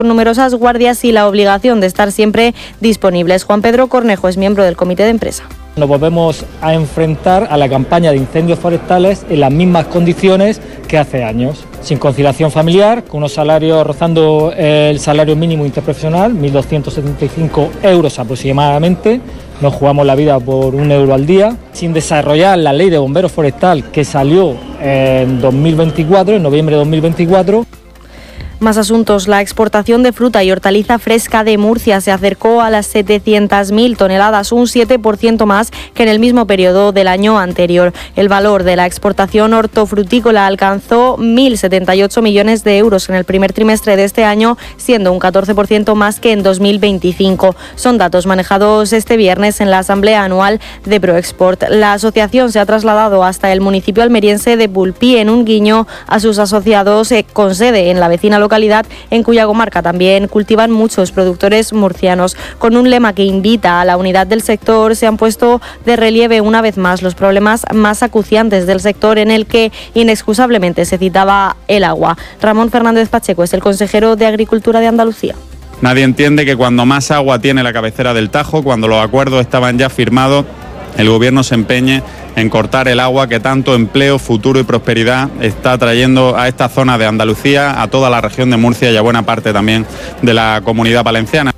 numerosas guardias y la obligación de estar siempre disponibles. Juan Pedro Cornejo es miembro del comité de empresa. Nos volvemos a enfrentar a la campaña de incendios forestales en las mismas condiciones que hace años, sin conciliación familiar, con unos salarios rozando el salario mínimo interprofesional, 1.275 euros aproximadamente. Nos jugamos la vida por €1 al día, sin desarrollar la ley de bomberos forestal que salió en 2024, en noviembre de 2024. Más asuntos. La exportación de fruta y hortaliza fresca de Murcia se acercó a las 700.000 toneladas, un 7% más que en el mismo periodo del año anterior. El valor de la exportación hortofrutícola alcanzó 1.078 millones de euros en el primer trimestre de este año, siendo un 14% más que en 2025. Son datos manejados este viernes en la Asamblea Anual de ProExport. La asociación se ha trasladado hasta el municipio almeriense de Pulpí en un guiño a sus asociados con sede en la vecina localidad, en cuya comarca también cultivan muchos productores murcianos. Con un lema que invita a la unidad del sector, se han puesto de relieve una vez más los problemas más acuciantes del sector, en el que inexcusablemente se citaba el agua. Ramón Fernández Pacheco es el consejero de Agricultura de Andalucía. Nadie entiende que cuando más agua tiene la cabecera del Tajo, cuando los acuerdos estaban ya firmados, el Gobierno se empeñe en cortar el agua que tanto empleo, futuro y prosperidad está trayendo a esta zona de Andalucía, a toda la región de Murcia y a buena parte también de la Comunidad Valenciana.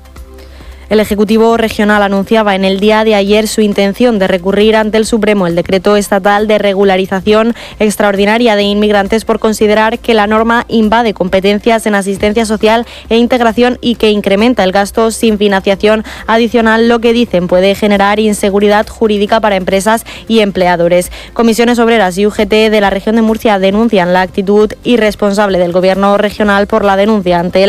El Ejecutivo Regional anunciaba en el día de ayer su intención de recurrir ante el Supremo el decreto estatal de regularización extraordinaria de inmigrantes por considerar que la norma invade competencias en asistencia social e integración y que incrementa el gasto sin financiación adicional, lo que dicen puede generar inseguridad jurídica para empresas y empleadores. Comisiones Obreras y UGT de la región de Murcia denuncian la actitud irresponsable del Gobierno regional por la denuncia ante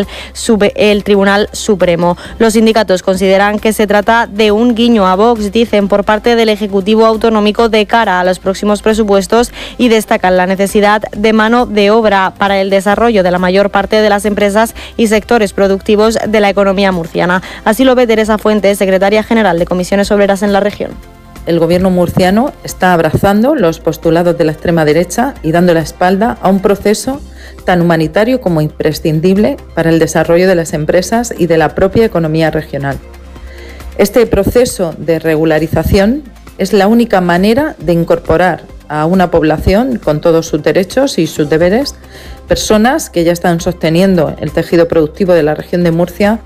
el Tribunal Supremo. Los sindicatos consideran que se trata de un guiño a Vox, dicen, por parte del Ejecutivo Autonómico de cara a los próximos presupuestos, y destacan la necesidad de mano de obra para el desarrollo de la mayor parte de las empresas y sectores productivos de la economía murciana. Así lo ve Teresa Fuentes, secretaria general de Comisiones Obreras en la región. El Gobierno murciano está abrazando los postulados de la extrema derecha y dando la espalda a un proceso tan humanitario como imprescindible para el desarrollo de las empresas y de la propia economía regional. Este proceso de regularización es la única manera de incorporar a una población con todos sus derechos y sus deberes, personas que ya están sosteniendo el tejido productivo de la región de Murcia.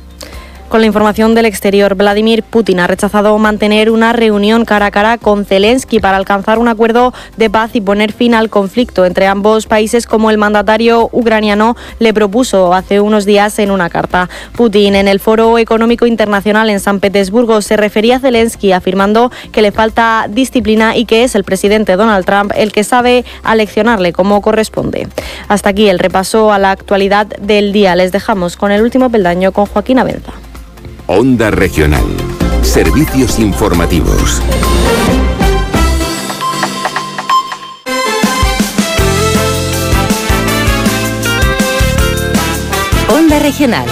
Con la información del exterior, Vladimir Putin ha rechazado mantener una reunión cara a cara con Zelensky para alcanzar un acuerdo de paz y poner fin al conflicto entre ambos países, como el mandatario ucraniano le propuso hace unos días en una carta. Putin, en el Foro Económico Internacional en San Petersburgo, se refería a Zelensky afirmando que le falta disciplina y que es el presidente Donald Trump el que sabe aleccionarle como corresponde. Hasta aquí el repaso a la actualidad del día. Les dejamos con el último peldaño con Joaquín Abenza. Onda Regional. Servicios informativos. Onda Regional.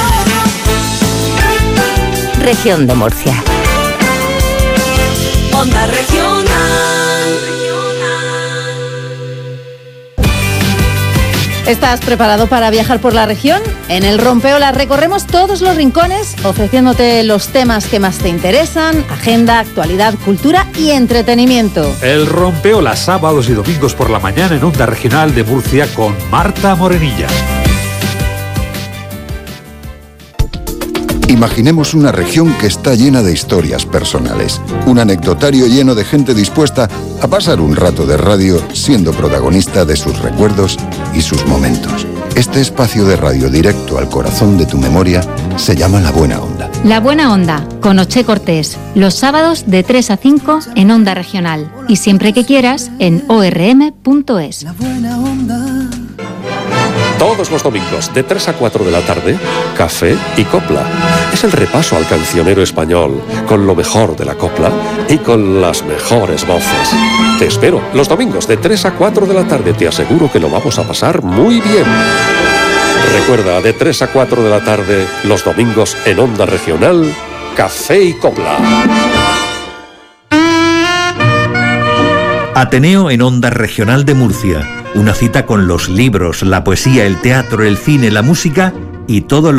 Región de Murcia. Onda Regional. ¿Estás preparado para viajar por la región? En el Rompeola recorremos todos los rincones, ofreciéndote los temas que más te interesan, agenda, actualidad, cultura y entretenimiento. El Rompeola, sábados y domingos por la mañana en Onda Regional de Murcia con Marta Morenilla. Imaginemos una región que está llena de historias personales, un anecdotario lleno de gente dispuesta a pasar un rato de radio siendo protagonista de sus recuerdos y sus momentos. Este espacio de radio directo al corazón de tu memoria se llama La Buena Onda. La Buena Onda, con Oche Cortés, los sábados de 3 a 5 en Onda Regional y siempre que quieras en orm.es. La Buena Onda. Todos los domingos, de 3 a 4 de la tarde, Café y Copla. Es el repaso al cancionero español, con lo mejor de la copla y con las mejores voces. Te espero, los domingos, de 3 a 4 de la tarde. Te aseguro que lo vamos a pasar muy bien. Recuerda, de 3 a 4 de la tarde, los domingos en Onda Regional, Café y Copla. Ateneo en Onda Regional de Murcia. Una cita con los libros, la poesía, el teatro, el cine, la música y todo lo